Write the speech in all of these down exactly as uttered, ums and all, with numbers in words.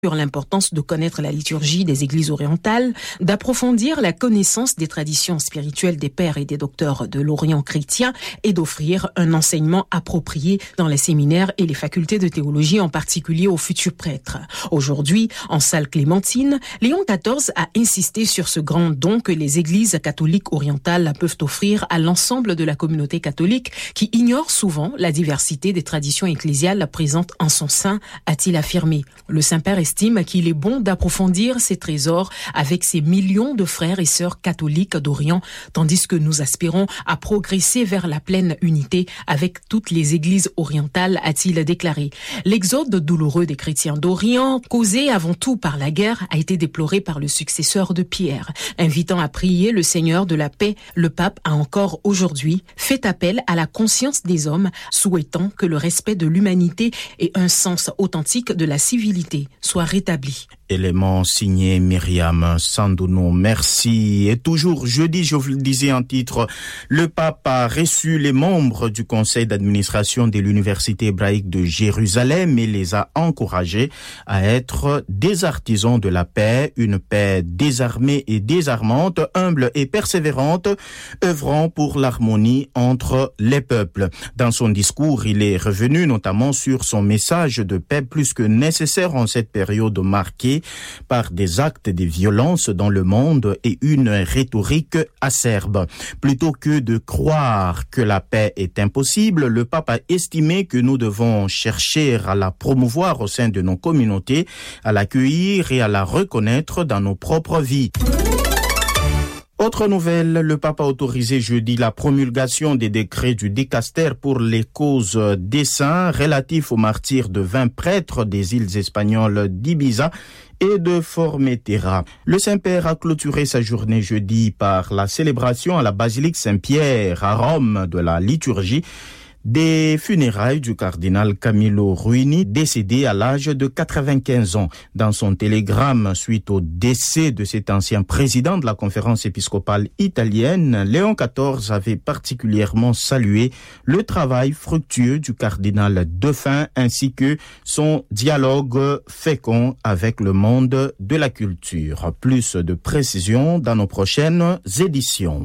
sur l'importance de connaître la liturgie des églises orientales, d'approfondir la connaissance des traditions spirituelles des pères et des docteurs de l'Orient chrétien et d'offrir un enseignement approprié dans les séminaires et les facultés de théologie, en particulier aux futurs prêtres. Aujourd'hui, en salle Clémentine, Léon quatorze a insisté sur ce grand don que les églises catholiques orientales peuvent offrir à l'ensemble de la communauté catholique qui ignore souvent la diversité des traditions ecclésiales présentes en son sein, a-t-il affirmé. Le Saint-Père estime qu'il est bon d'approfondir ces trésors avec ces millions de frères et sœurs catholiques d'Orient, tandis que nous aspirons à progresser vers la pleine unité avec toutes les églises orientales, a-t-il déclaré. L'exode douloureux des chrétiens d'Orient, causé avant tout par la guerre, a été déploré par le successeur de Pierre. Invitant à prier le Seigneur de la paix, le pape a encore aujourd'hui fait appel à la conscience des hommes, souhaitant que le respect de l'humanité et un sens authentique de la civilité soient rétablis. Élément signé Myriam Sandouno, merci. Et toujours jeudi, je vous le disais en titre, le pape a reçu les membres du conseil d'administration de l'université hébraïque de Jérusalem et les a encouragés à être des artisans de la paix, une paix désarmée et désarmante, humble et persévérante, œuvrant pour l'harmonie entre les peuples. Dans son discours, il est revenu notamment sur son message de paix plus que nécessaire en cette période marquée par des actes de violence dans le monde et une rhétorique acerbe. Plutôt que de croire que la paix est impossible, le pape a estimé que nous devons chercher à la promouvoir au sein de nos communautés, à l'accueillir et à la reconnaître dans nos propres vies. Autre nouvelle, le pape a autorisé jeudi la promulgation des décrets du dicaster pour les causes des saints relatifs aux martyrs de vingt prêtres des îles espagnoles d'Ibiza et de Formentera. Le Saint-Père a clôturé sa journée jeudi par la célébration à la basilique Saint-Pierre à Rome de la liturgie des funérailles du cardinal Camillo Ruini, décédé à l'âge de quatre-vingt-quinze ans. Dans son télégramme suite au décès de cet ancien président de la conférence épiscopale italienne, Léon quatorze avait particulièrement salué le travail fructueux du cardinal défunt ainsi que son dialogue fécond avec le monde de la culture. Plus de précisions dans nos prochaines éditions.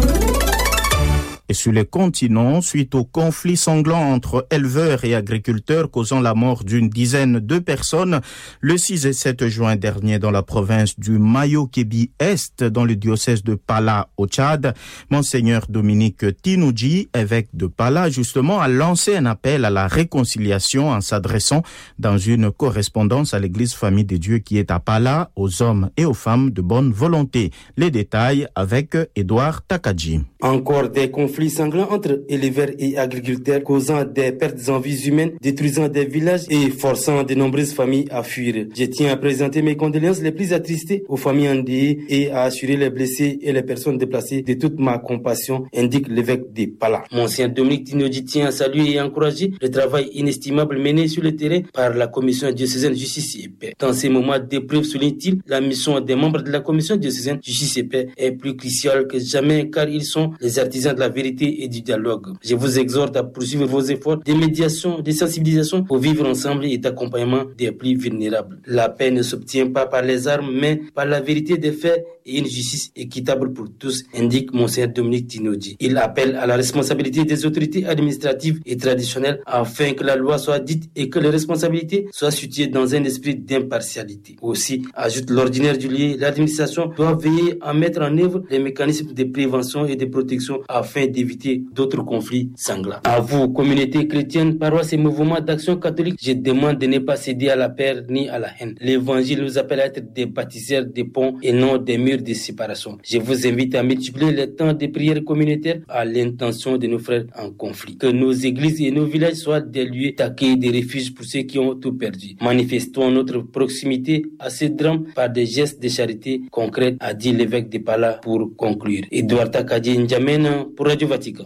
Et sur le continent, suite au conflit sanglant entre éleveurs et agriculteurs causant la mort d'une dizaine de personnes, le six et sept juin dernier dans la province du Mayo-Kébi-Est, dans le diocèse de Pala au Tchad, Monseigneur Dominique Tinouji, évêque de Pala, justement, a lancé un appel à la réconciliation en s'adressant dans une correspondance à l'église Famille de Dieu qui est à Pala, aux hommes et aux femmes de bonne volonté. Les détails avec Edouard Takadji. Encore des conflits sanglants entre éleveurs et agriculteurs causant des pertes en vies humaines, détruisant des villages et forçant de nombreuses familles à fuir. Je tiens à présenter mes condoléances les plus attristées aux familles endeuillées et à assurer les blessés et les personnes déplacées de toute ma compassion, indique l'évêque de Pala. Monseigneur Dominique Tinouji tient à saluer et encourager le travail inestimable mené sur le terrain par la commission diocésaine Justice et Paix. Dans ces moments d'épreuve, souligne-t-il, la mission des membres de la commission diocésaine Justice et Paix est plus cruciale que jamais car ils sont les artisans de la vérité et du dialogue. Je vous exhorte à poursuivre vos efforts de médiation, de sensibilisation pour vivre ensemble et d'accompagnement des plus vulnérables. La paix ne s'obtient pas par les armes, mais par la vérité des faits et une justice équitable pour tous, indique Monseigneur Dominique Tinouji. Il appelle à la responsabilité des autorités administratives et traditionnelles afin que la loi soit dite et que les responsabilités soient situées dans un esprit d'impartialité. Aussi, ajoute l'ordinaire du lieu, l'administration doit veiller à mettre en œuvre les mécanismes de prévention et de protection afin d'éviter d'autres conflits sanglants. À vous, communauté chrétienne, paroisse et mouvements d'action catholique, je demande de ne pas céder à la peur ni à la haine. L'évangile nous appelle à être des bâtisseurs de ponts et non des murs de séparation. Je vous invite à multiplier les temps de prière communautaire à l'intention de nos frères en conflit. Que nos églises et nos villages soient des lieux d'accueil, des refuges pour ceux qui ont tout perdu. Manifestons notre proximité à ce drame par des gestes de charité concrets, a dit l'évêque de Pala pour conclure. Edouard Takadji N'Djamena pour Radio Vatican.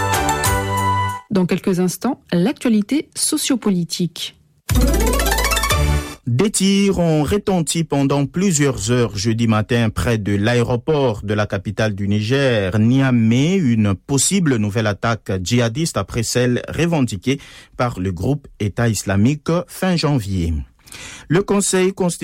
Dans quelques instants, l'actualité sociopolitique. Des tirs ont retenti pendant plusieurs heures jeudi matin près de l'aéroport de la capitale du Niger, Niamey, une possible nouvelle attaque djihadiste après celle revendiquée par le groupe État islamique fin janvier. Le Conseil constitutionnel